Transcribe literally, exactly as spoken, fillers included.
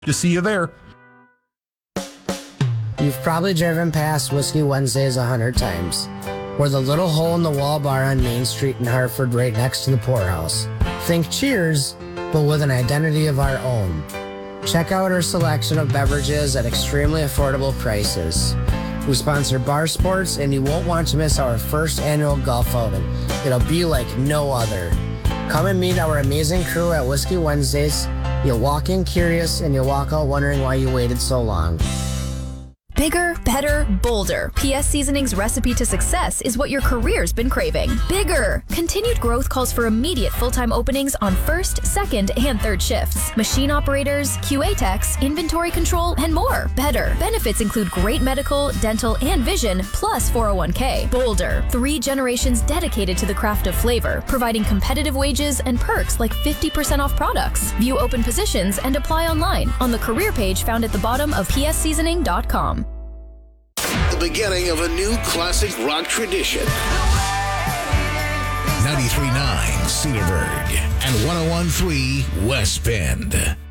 to see you there. You've probably driven past Whiskey Wednesdays a hundred times. We're the little hole-in-the-wall bar on Main Street in Hartford right next to the Poorhouse. Think Cheers, but with an identity of our own. Check out our selection of beverages at extremely affordable prices. We sponsor bar sports, and you won't want to miss our first annual golf outing. It'll be like no other. Come and meet our amazing crew at Whiskey Wednesdays. You'll walk in curious, and you'll walk out wondering why you waited so long. Bigger, better, bolder. P S Seasoning's recipe to success is what your career's been craving. Bigger! Continued growth calls for immediate full-time openings on first, second, and third shifts. Machine operators, Q A techs, inventory control, and more. Better. Benefits include great medical, dental, and vision, plus four oh one k. Bolder. Three generations dedicated to the craft of flavor, providing competitive wages and perks like fifty percent off products. View open positions and apply online on the career page found at the bottom of p s seasoning dot com. The beginning of a new classic rock tradition. ninety-three point nine Cedarburg and one oh one point three West Bend.